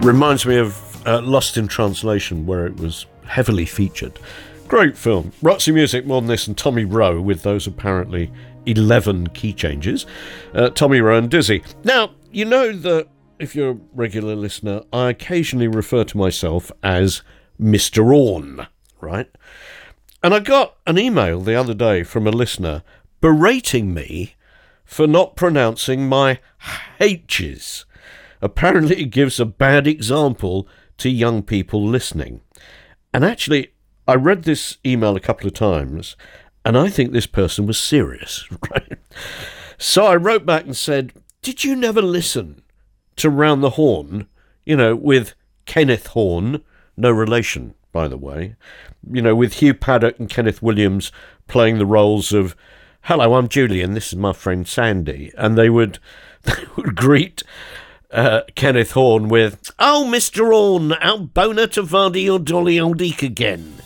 Reminds me of Lost in Translation, where it was heavily featured. Great film. Roxy Music, More Than This, and Tommy Rowe, with those apparently 11 key changes. Tommy Rowe and Dizzy. Now, you know that if you're a regular listener, I occasionally refer to myself as Mr. Orne, right? And I got an email the other day from a listener berating me for not pronouncing my H's. Apparently it gives a bad example to young people listening. And actually, I read this email a couple of times, and I think this person was serious, right? So I wrote back and said, did you never listen to Round the Horn, with Kenneth Horne, no relation, by the way, with Hugh Paddock and Kenneth Williams playing the roles of, hello, I'm Julian, this is my friend Sandy, and they would greet Kenneth Horne with, oh, Mr. Horne, our boner to Vardy or Dolly Old Eek again.